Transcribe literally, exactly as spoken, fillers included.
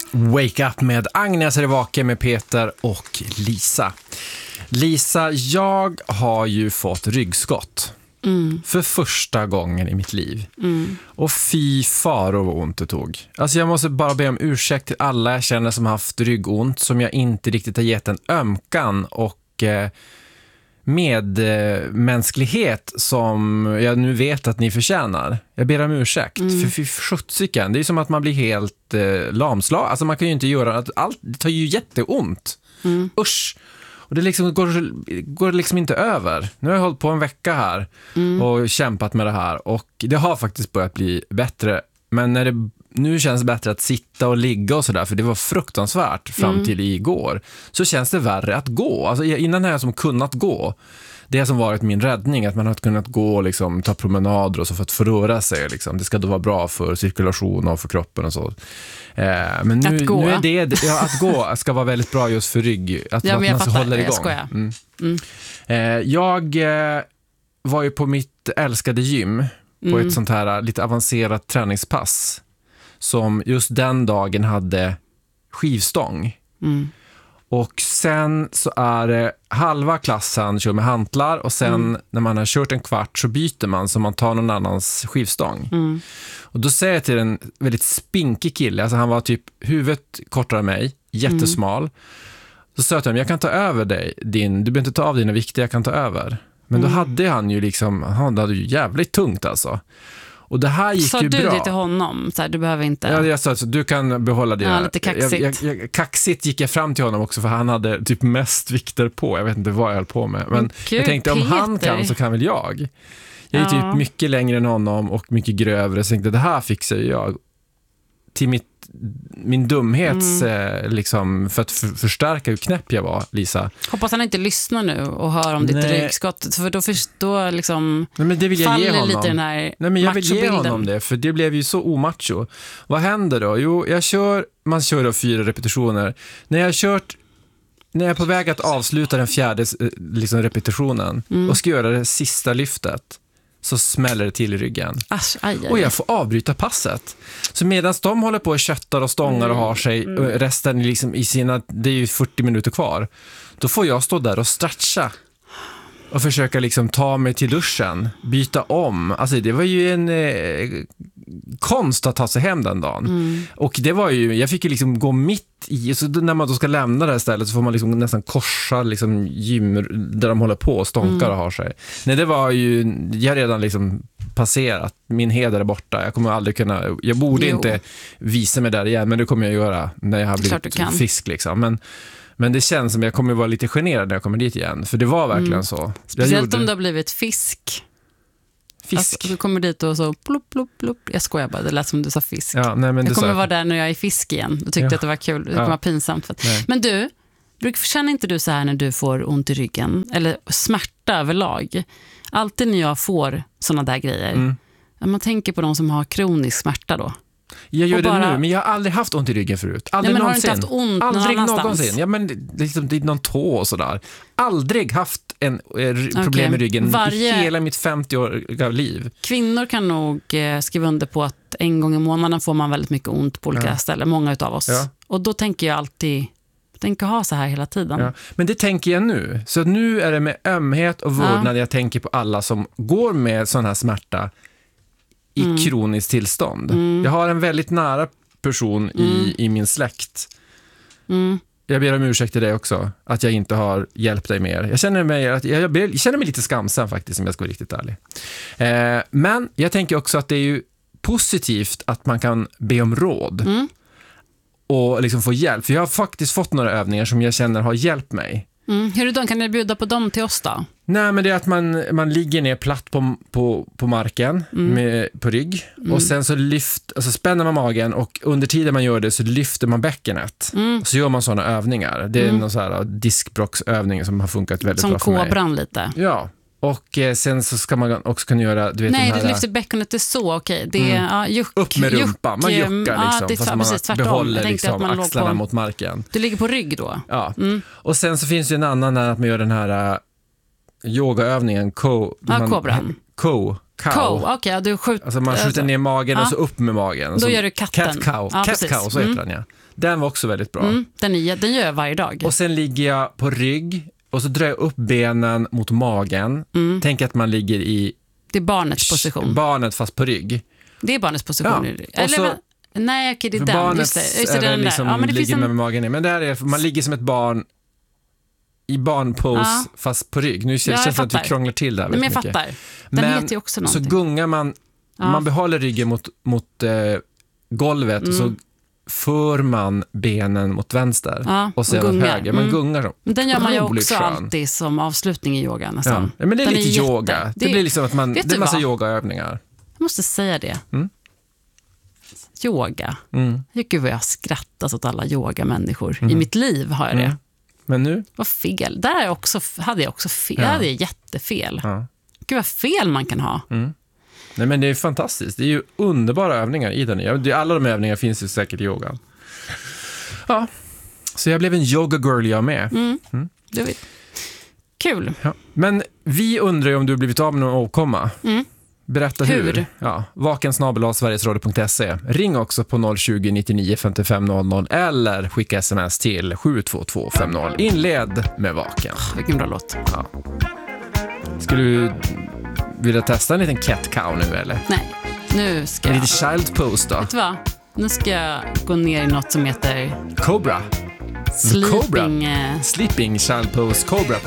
Wake Up med Agnes är vaken med Peter och Lisa. Lisa, jag har ju fått ryggskott. Mm. För första gången i mitt liv. Mm. Och fy faro vad ont det tog. Alltså jag måste bara be om ursäkt till alla jag känner som har haft ryggont, som jag inte riktigt har gett en ömkan och eh, medmänsklighet som jag nu vet att ni förtjänar. Jag ber om ursäkt. Mm. För fy sjuttsiken, det är som att man blir helt eh, lamslag. Alltså man kan ju inte göra att allt, det tar ju jätteont. Mm. Usch. Och det liksom går, går liksom inte över. Nu har jag hållit på en vecka här mm. och kämpat med det här. Och det har faktiskt börjat bli bättre. Men när det nu känns bättre att sitta och ligga och sådär, för det var fruktansvärt fram mm. till igår, så känns det värre att gå. Alltså innan har jag som kunnat gå. Det som varit min räddning, att man har kunnat gå och liksom, ta promenader och så för att förröra sig. Liksom. Det ska då vara bra för cirkulation och för kroppen och så. Eh, men nu, att gå. nu är det, ja, att gå ska vara väldigt bra just för rygg. Att ja, man, man så håller igång. Jag mm. Mm. Eh, jag eh, var ju på mitt älskade gym på mm. ett sånt här lite avancerat träningspass som just den dagen hade skivstång. Mm. Och sen så är det halva klassen kör med hantlar och sen mm. när man har kört en kvart så byter man så man tar någon annans skivstång. Mm. Och då säger jag till en väldigt spinkig kille, alltså han var typ huvudet kortare än mig, jättesmal. Mm. Så sa jag till honom, jag kan ta över dig, din, du behöver inte ta av dina vikter, jag kan ta över. Men mm. då hade han ju liksom, han hade ju jävligt tungt alltså. Och det här gick så ju bra. Så du det till honom? Så här, du behöver inte... Ja, jag sa alltså, du kan behålla det. Ja, lite kaxigt. Jag, jag, jag, kaxigt gick jag fram till honom också, för han hade typ mest vikter på. Jag vet inte vad jag höll på med. Men Gud, jag tänkte, om Peter. han kan så kan väl jag. Jag är ja. typ mycket längre än honom och mycket grövre. Så jag tänkte, det här fixar jag. Till mitt, min dumhets, mm. eh, liksom, för att för, förstärka hur knäpp jag var, Lisa. Hoppas han inte lyssnar nu och hör om ditt Nej. ryggskott. För då, först, då liksom Nej, men det vill jag ge honom. lite den här Nej, men jag vill ge honom det, för det blev ju så omacho. Vad händer då? Jo, jag kör, man kör då fyra repetitioner. När jag har kört, när jag är på väg att avsluta den fjärde liksom, repetitionen mm. och ska göra det sista lyftet, så smäller det till i ryggen. Asch, aj, aj. Och jag får avbryta passet. Så medan de håller på och köttar och stångar mm. och har sig, mm. resten liksom i sina, det är ju fyrtio minuter kvar, då får jag stå där och stretcha och försöka liksom ta mig till duschen, byta om. Alltså det var ju en eh, konst att ta sig hem den dagen. Mm. Och det var ju, jag fick ju liksom gå mitt i, så när man då ska lämna det här stället så får man liksom nästan korsa liksom gym där de håller på och stånkar mm. och har sig. Nej, det var ju, jag har redan liksom passerat, min heder är borta. Jag kommer aldrig kunna, jag borde jo. inte visa mig där igen, men det kommer jag göra när jag har blivit frisk liksom. Men Men det känns som jag kommer vara lite generad när jag kommer dit igen. För det var verkligen mm. så. Speciellt gjorde... om det har blivit fisk. Fisk? Alltså, du kommer dit och så plupp, plupp, plupp. Jag skojar bara, det lät som du sa fisk. Ja, nej, men jag kommer så... vara där när jag är fisk igen. Du tyckte ja. att det var kul, det kommer ja. vara pinsamt. För att... Men du, känner inte du så här när du får ont i ryggen? Eller smärta överlag? Alltid när jag får såna där grejer. Mm. Man tänker på de som har kronisk smärta då. Jag gör bara... det nu, men jag har aldrig haft ont i ryggen förut. Aldrig Nej, men någonsin. Har du inte haft ont aldrig någon någonsin. Ja, men liksom, det är någon tå och sådär. Aldrig haft en eh, problem okay. med ryggen Varje... i hela mitt femtio-åriga liv. Kvinnor kan nog eh, skriva under på att en gång i månaden får man väldigt mycket ont på olika ja. ställen. Många utav oss. Ja. Och då tänker jag alltid... Jag tänker ha så här hela tiden. Ja. Men det tänker jag nu. Så nu är det med ömhet och vårdnad ja. jag tänker på alla som går med sån här smärta i mm. kroniskt tillstånd. Mm. Jag har en väldigt nära person mm. i, i min släkt. Mm. Jag ber om ursäkt till dig också, att jag inte har hjälpt dig mer. Jag känner mig, att, jag, ber, jag känner mig lite skamsen faktiskt, om jag ska vara riktigt ärlig. Eh, men jag tänker också att det är ju positivt att man kan be om råd. Mm. Och liksom få hjälp. För jag har faktiskt fått några övningar som jag känner har hjälpt mig. Mm. Hur är det då? Kan ni bjuda på dem till oss då? Nej, men det är att man, man ligger ner platt på, på, på marken mm. med, på rygg mm. och sen så lyft, alltså spänner man magen och under tiden man gör det så lyfter man bäckenet. Mm. Så gör man sådana övningar. Det är mm. någon så här diskbrocksövning som har funkat väldigt som bra för mig. Som kobran lite. Ja. Och eh, sen så ska man också kunna göra, du vet, nej, de här, du lyfter bäckenet, det är så, okej. Okay. Det är, mm. ja, juck, upp med rumpa, man juckar liksom, ja, det är fast fan, man precis, behåller liksom man axlarna på, mot marken. Du ligger på rygg då? Ja, mm. och sen så finns det en annan när man gör den här uh, yogaövningen, ko, ja, kobran. Ko, cow. Okej, okay, ja, du skjuter. Alltså man skjuter ner magen ja. och så upp med magen. Då så, gör du katten. Cat cow, ja, cat cow, så heter mm. den, ja. Den var också väldigt bra. Mm, den, är, den gör jag varje dag. Och sen ligger jag på rygg och så drar jag upp benen mot magen. Mm. Tänk att man ligger i... Det är barnets position. Barnet fast på rygg. Det är barnets position. Ja. Eller, så, nej, okej, det är den. Barnet Just det, just det, är den liksom, ja, men det ligger en... med magen i. Men det här är, man ligger som ett barn i barnpose ja. fast på rygg. Nu känns det som att vi krånglar till det här väldigt mycket. Men jag fattar. Den men heter ju också någonting. Så gungar man, ja. man behåller ryggen mot, mot eh, golvet mm. och så för man benen mot vänster ja, och sen åt höger. Man mm. gungar så. Den gör man ju också skön. alltid som avslutning i yoga nästan. Ja. Men det är den lite är yoga. Jätte... Det, det blir liksom att man, det är en massa vad? yogaövningar. Jag måste säga det. Mm. Yoga. Mm. Gud vad jag skrattat åt alla yogamänniskor. Mm. I mitt liv har jag det. Mm. Men nu? Vad fel. Där är också, hade jag också fel. Ja. Jag hade jättefel. Ja. Gud vad fel man kan ha. Mm. Nej, men det är fantastiskt. Det är ju underbara övningar i den. Alla de övningarna finns ju säkert i yoga. Ja, så jag blev en yoga girl jag med. Mm. Mm. Det var kul. Ja. Men vi undrar ju om du har blivit av med någon åkomma. Mm. Berätta hur. hur? Ja, vaken snabel-a sverigesradio punkt se. Ring också på noll tjugo, nittionio, femtiofem noll noll eller skicka sms till sju två två fem noll. Inled med Vaken. Oh, vilken bra låt. Ja. Skulle du vilja testa en liten cat cow nu eller? Nej, nu ska en jag... lite child pose då? Vet du vad? Nu ska jag gå ner i något som heter... Cobra. Sleeping... Cobra. Sleeping child pose Cobra